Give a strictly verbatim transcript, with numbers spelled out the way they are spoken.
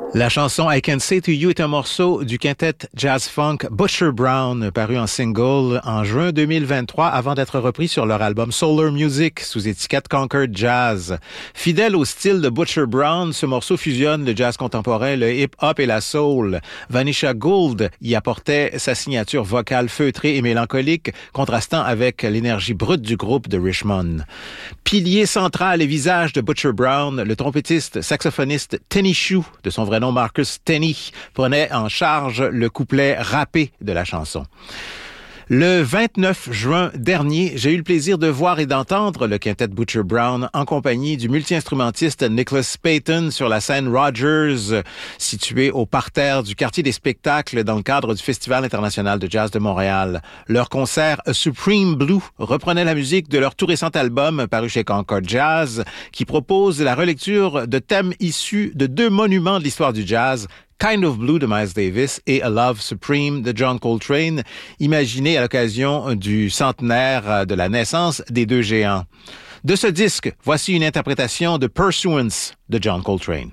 La chanson I Can Say to You est un morceau du quintet jazz-funk Butcher Brown, paru en single en juin deux mille vingt-trois avant d'être repris sur leur album Solar Music sous étiquette Concord Jazz. Fidèle au style de Butcher Brown, ce morceau fusionne le jazz contemporain, le hip-hop et la soul. Vanisha Gould y apportait sa signature vocale feutrée et mélancolique, contrastant avec l'énergie brute du groupe de Richmond. Pilier central et visage de Butcher Brown, le trompettiste saxophoniste Tenny Shu, de son vrai nom Marcus Tenney, prenait en charge le couplet rappé de la chanson. Le vingt-neuf juin dernier, j'ai eu le plaisir de voir et d'entendre le quintet Butcher Brown en compagnie du multi-instrumentiste Nicholas Payton sur la scène Rogers, située au parterre du quartier des spectacles dans le cadre du Festival international de jazz de Montréal. Leur concert A Supreme Blue reprenait la musique de leur tout récent album paru chez Concord Jazz, qui propose la relecture de thèmes issus de deux monuments de l'histoire du jazz, Kind of Blue de Miles Davis et A Love Supreme de John Coltrane, imaginé à l'occasion du centenaire de la naissance des deux géants. De ce disque, voici une interprétation de Pursuance de John Coltrane.